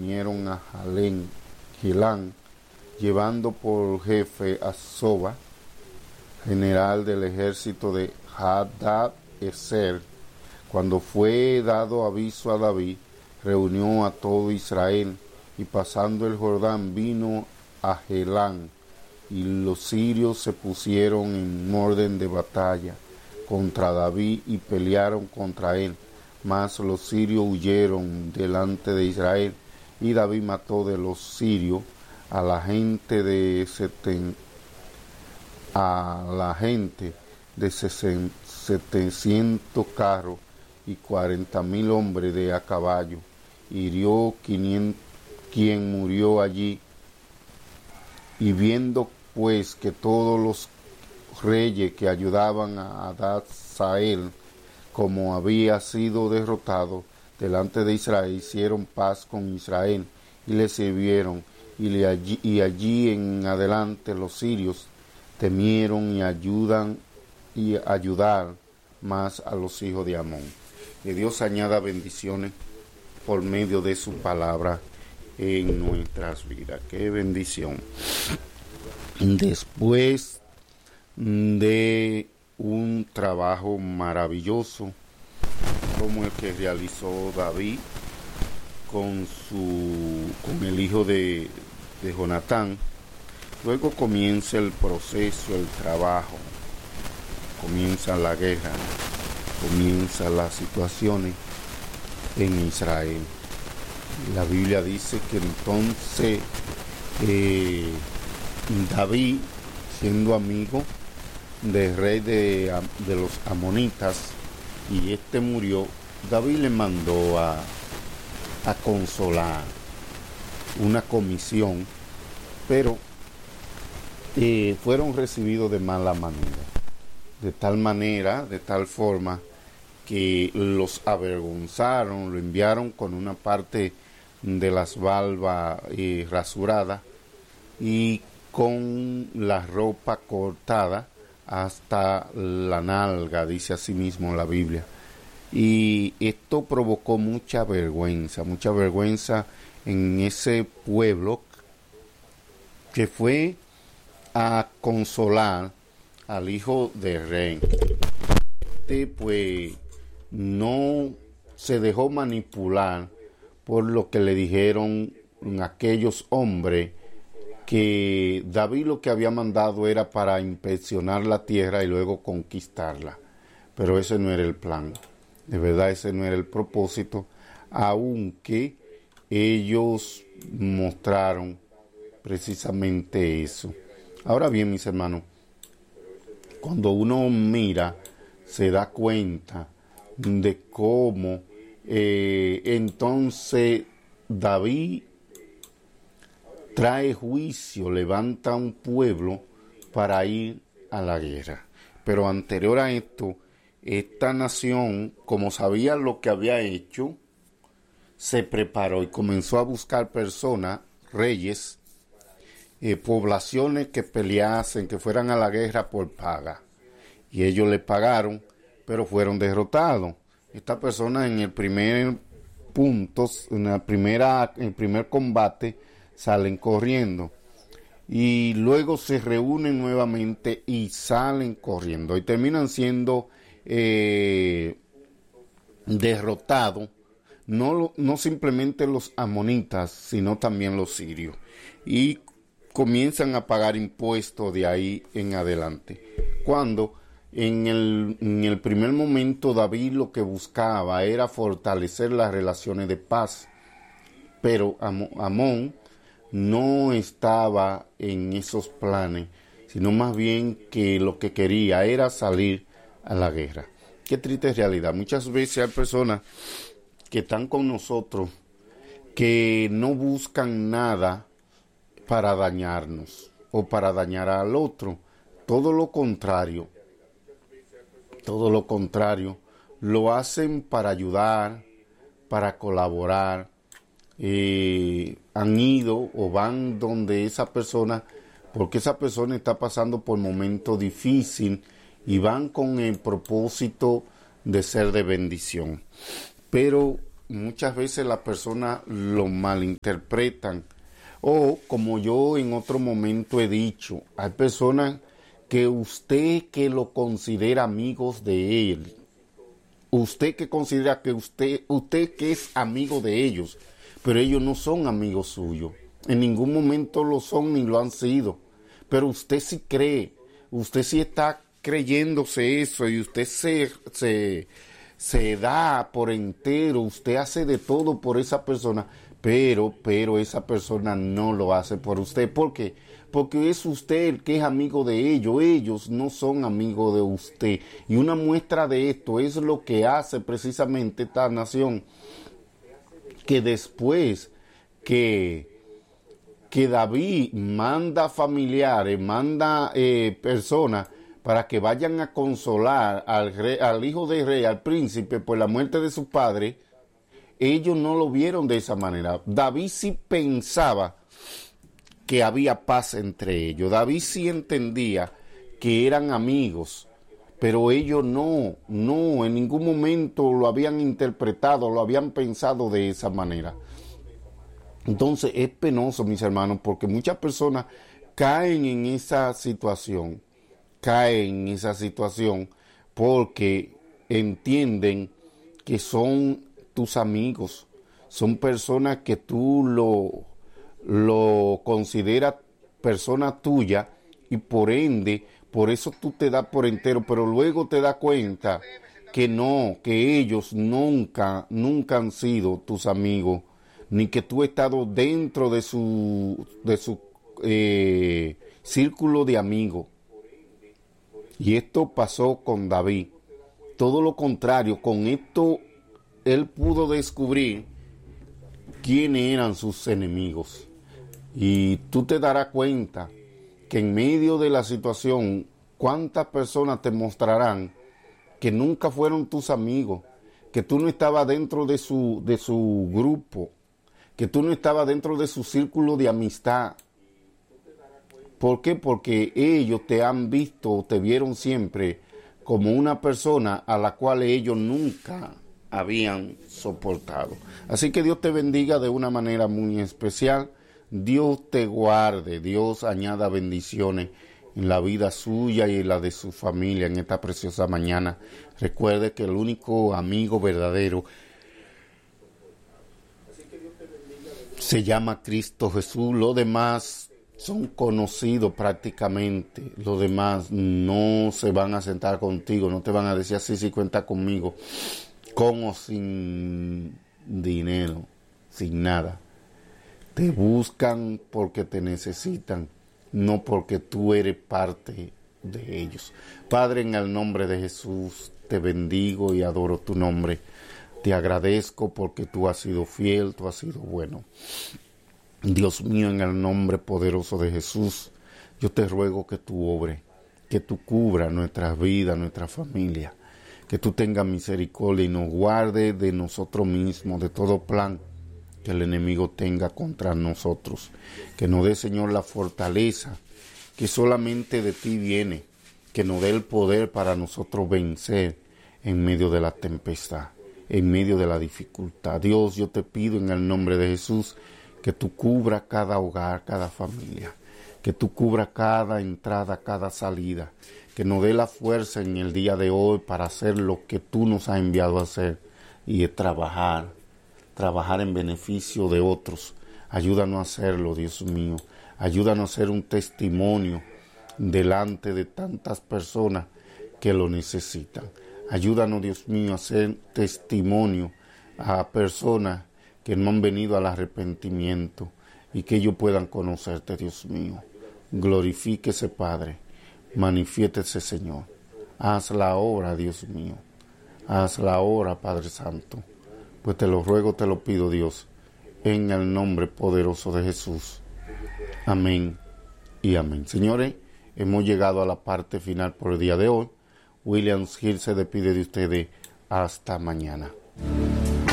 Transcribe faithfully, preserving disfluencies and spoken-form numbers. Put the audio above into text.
vinieron a Jalén, Gilán, llevando por jefe a Soba, general del ejército de Hadad-Ezer. Cuando fue dado aviso a David, reunió a todo Israel, y pasando el Jordán vino a Gelán, y los sirios se pusieron en orden de batalla contra David y pelearon contra él. Mas los sirios huyeron delante de Israel, y David mató de los sirios a la gente de seten, a la gente de setecientos carros y cuarenta mil hombres de a caballo. Hirió quinientos, quien murió allí. Y viendo pues que todos los reyes que ayudaban a Hadad-Sael, como había sido derrotado delante de Israel, hicieron paz con Israel y le sirvieron, y, le allí, y allí en adelante los sirios temieron y ayudan y ayudar más a los hijos de Amón. Que Dios añada bendiciones por medio de su palabra en nuestras vidas. Qué bendición. Después de un trabajo maravilloso como el que realizó David con su con el hijo de, de Jonatán, luego comienza el proceso, el trabajo, comienza la guerra, comienza las situaciones en Israel. La Biblia dice que entonces eh, David, siendo amigo del rey de, de los amonitas, y este murió, David le mandó a, a consolar una comisión, pero eh, fueron recibidos de mala manera, de tal manera, de tal forma, que los avergonzaron, lo enviaron con una parte de las valvas eh, rasurada y con la ropa cortada hasta la nalga, dice así mismo la Biblia. Y esto provocó mucha vergüenza, mucha vergüenza en ese pueblo que fue a consolar al hijo del rey. Este pues no se dejó manipular por lo que le dijeron aquellos hombres, que David lo que había mandado era para inspeccionar la tierra y luego conquistarla. Pero ese no era el plan. De verdad, ese no era el propósito, aunque ellos mostraron precisamente eso. Ahora bien, mis hermanos, cuando uno mira, se da cuenta de cómo eh, entonces David trae juicio, levanta un pueblo para ir a la guerra. Pero anterior a esto, esta nación, como sabía lo que había hecho, se preparó y comenzó a buscar personas, reyes, eh, poblaciones que peleasen, que fueran a la guerra por paga. Y ellos le pagaron, pero fueron derrotados. Estas personas en el primer punto, en la primera, en el primer combate, salen corriendo. Y luego se reúnen nuevamente y salen corriendo. Y terminan siendo eh, derrotados. No, no simplemente los amonitas, sino también los sirios. Y comienzan a pagar impuestos de ahí en adelante. Cuando en el, en el primer momento David lo que buscaba era fortalecer las relaciones de paz. Pero Amón no estaba en esos planes, sino más bien que lo que quería era salir a la guerra. Qué triste realidad. Muchas veces hay personas que están con nosotros que no buscan nada para dañarnos o para dañar al otro. Todo lo contrario, todo lo contrario, lo hacen para ayudar, para colaborar. Eh, han ido o van donde esa persona, porque esa persona está pasando por momentos difíciles, y van con el propósito de ser de bendición. Pero muchas veces las personas lo malinterpretan. O, como yo en otro momento he dicho, hay personas que usted que lo considera amigos de él, usted que considera que usted, usted que es amigo de ellos, pero ellos no son amigos suyos. En ningún momento lo son ni lo han sido. Pero usted sí cree, usted sí está creyéndose eso y usted se, se, se da por entero, usted hace de todo por esa persona, pero, pero esa persona no lo hace por usted. ¿Por qué? Porque es usted el que es amigo de ellos, ellos no son amigos de usted. Y una muestra de esto es lo que hace precisamente esta nación, que después que, que David manda familiares, manda eh, personas para que vayan a consolar al, rey, al hijo del rey, al príncipe, por la muerte de su padre, ellos no lo vieron de esa manera. David sí pensaba que había paz entre ellos. David sí entendía que eran amigos, pero ellos no, no, en ningún momento lo habían interpretado, lo habían pensado de esa manera. Entonces es penoso, mis hermanos, porque muchas personas caen en esa situación, caen en esa situación porque entienden que son tus amigos, son personas que tú lo, lo consideras persona tuya y por ende, por eso tú te das por entero, pero luego te das cuenta que no, que ellos nunca, nunca han sido tus amigos, ni que tú has estado dentro de su, de su eh, círculo de amigos. Y esto pasó con David. Todo lo contrario, con esto él pudo descubrir quiénes eran sus enemigos. Y tú te darás cuenta que en medio de la situación, cuántas personas te mostrarán que nunca fueron tus amigos, que tú no estabas dentro de su, de su grupo, que tú no estabas dentro de su círculo de amistad. ¿Por qué? Porque ellos te han visto, te vieron siempre como una persona a la cual ellos nunca habían soportado. Así que Dios te bendiga de una manera muy especial. Dios te guarde, Dios añada bendiciones en la vida suya y en la de su familia en esta preciosa mañana. Recuerde que el único amigo verdadero se llama Cristo Jesús. Los demás son conocidos prácticamente. Los demás no se van a sentar contigo, no te van a decir así, sí, cuenta conmigo, con o sin dinero, sin nada. Te buscan porque te necesitan, no porque tú eres parte de ellos. Padre, en el nombre de Jesús, te bendigo y adoro tu nombre. Te agradezco porque tú has sido fiel, tú has sido bueno. Dios mío, en el nombre poderoso de Jesús, yo te ruego que tú obres, que tú cubras nuestras vidas, nuestra familia, que tú tengas misericordia y nos guarde de nosotros mismos, de todo plan que el enemigo tenga contra nosotros. Que nos dé, Señor, la fortaleza que solamente de ti viene, que nos dé el poder para nosotros vencer en medio de la tempestad, en medio de la dificultad. Dios, yo te pido en el nombre de Jesús que tú cubras cada hogar, cada familia, que tú cubras cada entrada, cada salida, que nos dé la fuerza en el día de hoy para hacer lo que tú nos has enviado a hacer y es trabajar, trabajar en beneficio de otros. Ayúdanos a hacerlo, Dios mío. Ayúdanos a ser un testimonio delante de tantas personas que lo necesitan. Ayúdanos, Dios mío, a ser testimonio a personas que no han venido al arrepentimiento y que ellos puedan conocerte, Dios mío. Glorifíquese, Padre. Manifiéstese, Señor. Haz la obra, Dios mío. Haz la obra, Padre Santo. Pues te lo ruego, te lo pido, Dios, en el nombre poderoso de Jesús. Amén y amén. Señores, hemos llegado a la parte final por el día de hoy. Williams Hill se despide de ustedes. Hasta mañana.